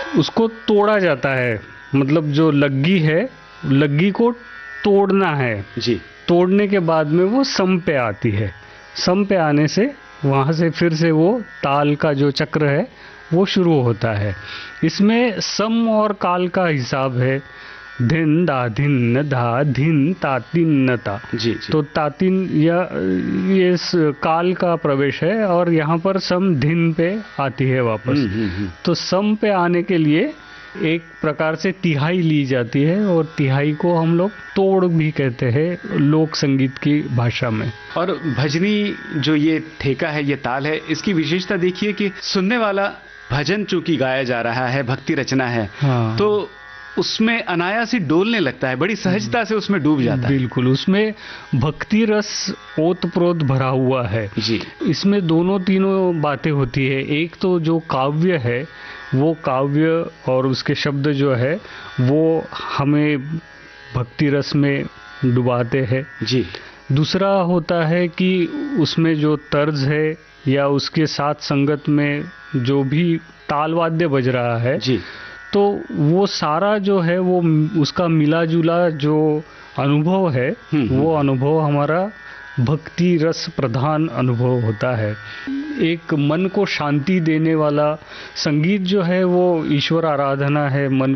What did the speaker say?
उसको तोड़ा जाता है, मतलब जो लग्गी है, लग्गी को तोड़ना है जी। तोड़ने के बाद में वो सम पे आती है। सम पे आने से वहाँ से फिर से वो ताल का जो चक्र है वो शुरू होता है। इसमें सम और काल का हिसाब है, धिन दा धिन न धा धिन तातिन न ता। जी जी। तो तातिन या ये काल का प्रवेश है और यहाँ पर सम धिन पे आती है वापस। तो सम पे आने के लिए एक प्रकार से तिहाई ली जाती है और तिहाई को हम लोग तोड़ भी कहते हैं लोक संगीत की भाषा में। और भजनी जो ये ठेका है, ये ताल है, इसकी विशेषता देखिए कि सुनने वाला भजन चूंकि गाया जा रहा है, भक्ति रचना है, हाँ। तो उसमें अनायास ही डोलने लगता है, बड़ी सहजता से उसमें डूब जाता है। बिल्कुल, उसमें भक्ति रस ओतप्रोत भरा हुआ है जी। इसमें दोनों तीनों बातें होती है। एक तो जो काव्य है, वो काव्य और उसके शब्द जो है वो हमें भक्ति रस में डुबाते हैं। जी। दूसरा होता है कि उसमें जो तर्ज है या उसके साथ संगत में जो भी ताल वाद्य बज रहा है जी। तो वो सारा जो है वो उसका मिला जुला जो अनुभव है वो अनुभव हमारा भक्ति रस प्रधान अनुभव होता है। एक मन को शांति देने वाला संगीत जो है वो ईश्वर आराधना है, मन